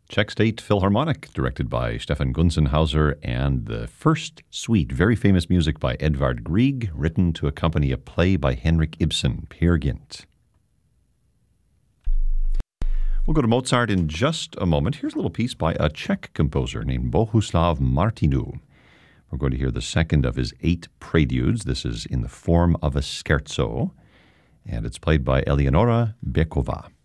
Czech State Philharmonic, directed by Stefan Gunzenhauser, and the first suite, very famous music by Edvard Grieg, written to accompany a play by Henrik Ibsen, Peer Gynt. We'll go to Mozart in just a moment. Here's a little piece by a Czech composer named Bohuslav Martinů. We're going to hear the second of his 8 preludes. This is in the form of a scherzo, and it's played by Eleonora Beková.